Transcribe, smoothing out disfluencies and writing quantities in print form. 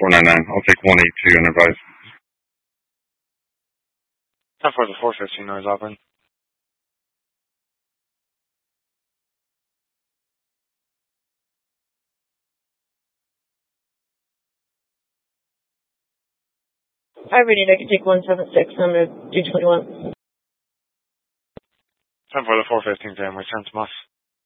499. I'll take 182 unadvised. 10 for the 415 noise open. Hi, ready. I can take 176 on the 221. 10 for the 415 jam. Return to Moss.